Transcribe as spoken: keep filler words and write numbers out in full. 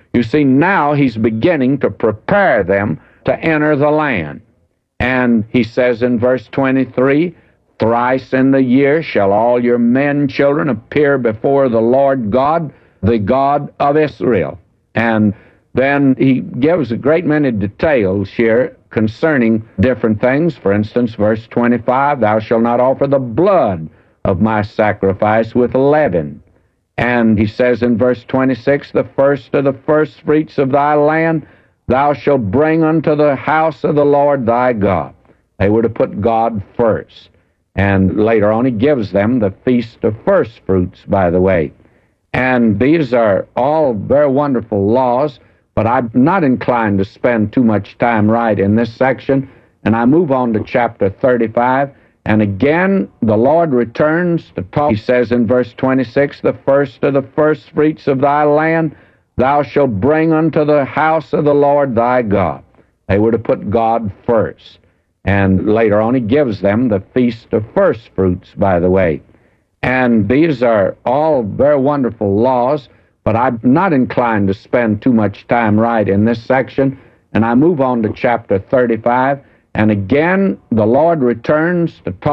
you see, now he's beginning to prepare them to enter the land. And he says in verse twenty-three, thrice in the year shall all your men children appear before the Lord God, the God of Israel. And then he gives a great many details here concerning different things. For instance, verse twenty-five, thou shalt not offer the blood of my sacrifice with leaven. And he says in verse twenty-six, the first of the first fruits of thy land thou shalt bring unto the house of the Lord thy God. They were to put God first. And later on he gives them the feast of first fruits, by the way. And these are all very wonderful laws, but I'm not inclined to spend too much time right in this section. And I move on to chapter thirty-five. And again, the Lord returns to talk. He says in verse twenty-six, the first of the first fruits of thy land thou shalt bring unto the house of the Lord thy God. They were to put God first. And later on he gives them the feast of first fruits, by the way. And these are all very wonderful laws, but I'm not inclined to spend too much time right in this section. And I move on to chapter thirty-five. And again, the Lord returns to talk.